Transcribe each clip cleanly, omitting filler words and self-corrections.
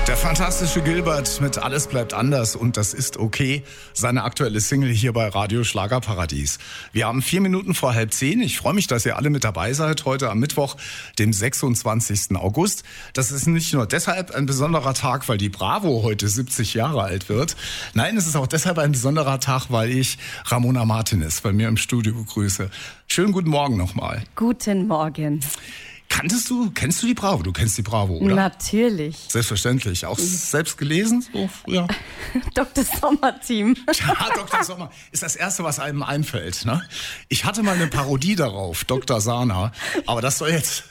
Der fantastische Gilbert mit Alles bleibt anders und das ist okay. Seine aktuelle Single hier bei Radio Schlagerparadies. Wir haben 4 Minuten vor 9:30. Ich freue mich, dass ihr alle mit dabei seid. Heute am Mittwoch, dem 26. August. Das ist nicht nur deshalb ein besonderer Tag, weil die Bravo heute 70 Jahre alt wird. Nein, es ist auch deshalb ein besonderer Tag, weil ich Ramona Martinez bei mir im Studio begrüße. Schönen guten Morgen nochmal. Guten Morgen. Kennst du die Bravo? Du kennst die Bravo, oder? Natürlich. Selbstverständlich. Auch selbst gelesen? So früher? Dr. Sommer-Team. Ja, Dr. Sommer ist das Erste, was einem einfällt. Ne? Ich hatte mal eine Parodie darauf, Dr. Sana. Aber das soll jetzt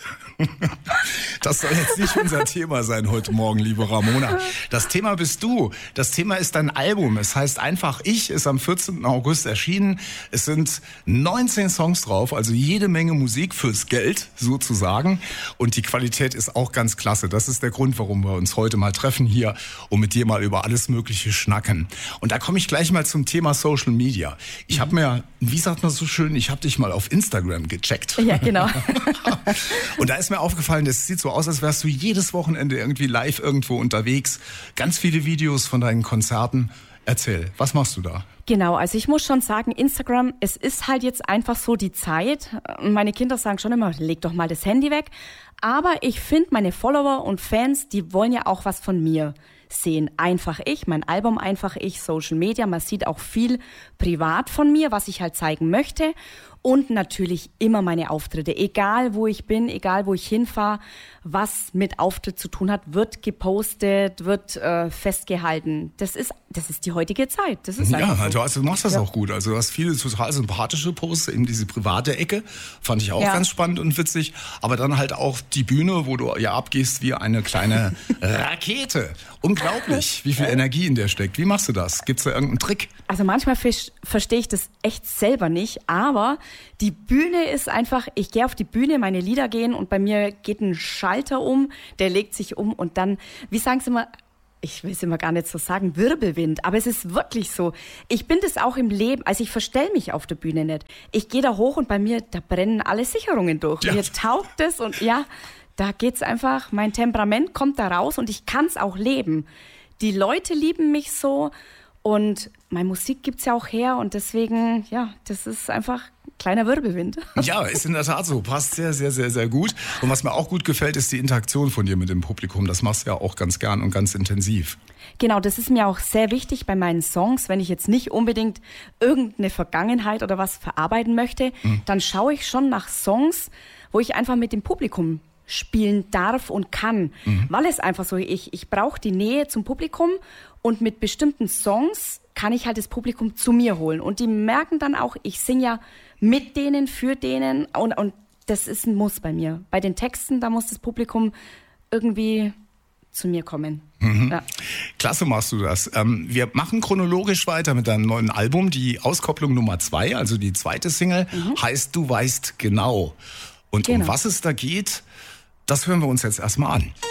nicht unser Thema sein heute Morgen, liebe Ramona. Das Thema bist du. Das Thema ist dein Album. Es heißt Einfach Ich, ist am 14. August erschienen. Es sind 19 Songs drauf, also jede Menge Musik fürs Geld sozusagen. Und die Qualität ist auch ganz klasse. Das ist der Grund, warum wir uns heute mal treffen hier und mit dir mal über alles Mögliche schnacken. Und da komme ich gleich mal zum Thema Social Media. Ich habe mir, wie sagt man so schön, ich habe dich mal auf Instagram gecheckt. Ja, genau. Und da ist mir aufgefallen, das sieht so aus, als wärst du jedes Wochenende irgendwie live irgendwo unterwegs. Ganz viele Videos von deinen Konzerten. Erzähl, was machst du da? Genau, also ich muss schon sagen, Instagram, es ist halt jetzt einfach so die Zeit. Meine Kinder sagen schon immer, leg doch mal das Handy weg. Aber ich finde, meine Follower und Fans, die wollen ja auch was von mir sehen. Einfach ich, mein Album Einfach Ich, Social Media. Man sieht auch viel privat von mir, was ich halt zeigen möchte. Und natürlich immer meine Auftritte. Egal wo ich bin, egal wo ich hinfahre, was mit Auftritt zu tun hat, wird gepostet, wird festgehalten. Das ist die heutige Zeit. Das ist ja, so. du machst das auch gut. Also du hast viele total sympathische Posts, eben diese private Ecke. Fand ich auch ganz spannend und witzig. Aber dann halt auch die Bühne, wo du ja abgehst wie eine kleine Rakete. Unglaublich, wie viel Energie in der steckt. Wie machst du das? Gibt's da irgendeinen Trick? Also manchmal verstehe ich das echt selber nicht, aber die Bühne ist einfach, ich gehe auf die Bühne, meine Lieder gehen und bei mir geht ein Schalter um, der legt sich um und dann, wie sagen sie immer, ich will es immer gar nicht so sagen, Wirbelwind, aber es ist wirklich so. Ich bin das auch im Leben, also ich verstell mich auf der Bühne nicht. Ich gehe da hoch und bei mir, da brennen alle Sicherungen durch. Ja. Mir taugt es und ja, da geht's einfach, mein Temperament kommt da raus und ich kann's auch leben. Die Leute lieben mich so und meine Musik gibt's ja auch her und deswegen, ja, das ist einfach kleiner Wirbelwind. Ja, ist in der Tat so. Passt sehr, sehr, sehr, sehr gut. Und was mir auch gut gefällt, ist die Interaktion von dir mit dem Publikum. Das machst du ja auch ganz gern und ganz intensiv. Genau, das ist mir auch sehr wichtig bei meinen Songs. Wenn ich jetzt nicht unbedingt irgendeine Vergangenheit oder was verarbeiten möchte, dann schaue ich schon nach Songs, wo ich einfach mit dem Publikum spielen darf und kann. Weil es einfach so, ich brauche die Nähe zum Publikum und mit bestimmten Songs kann ich halt das Publikum zu mir holen. Und die merken dann auch, ich singe ja mit denen, für denen und das ist ein Muss bei mir. Bei den Texten, da muss das Publikum irgendwie zu mir kommen. Ja. Klasse machst du das. Wir machen chronologisch weiter mit deinem neuen Album. Die Auskopplung Nummer 2, also die zweite Single, heißt Du weißt genau. Und um was es da geht, das hören wir uns jetzt erstmal an.